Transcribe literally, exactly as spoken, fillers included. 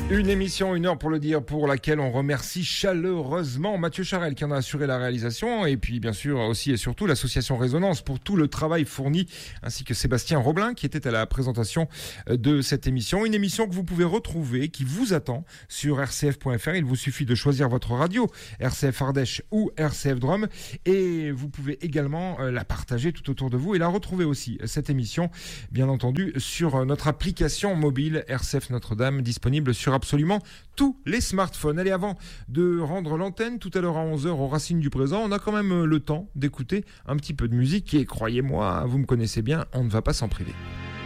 Une émission, une heure pour le dire, pour laquelle on remercie chaleureusement Mathieu Charel qui en a assuré la réalisation, et puis bien sûr aussi et surtout l'association Résonance pour tout le travail fourni, ainsi que Sébastien Roblin qui était à la présentation de cette émission. Une émission que vous pouvez retrouver, qui vous attend sur r c f point f r. Il vous suffit de choisir votre radio, R C F Ardèche ou R C F Drôme, et vous pouvez également la partager tout autour de vous et la retrouver aussi, cette émission, bien entendu, sur notre application mobile R C F Notre-Dame, disponible sur absolument tous les smartphones. Allez, avant de rendre l'antenne tout à l'heure à onze heures aux Racines du Présent, on a quand même le temps d'écouter un petit peu de musique et croyez-moi, vous me connaissez bien, on ne va pas s'en priver.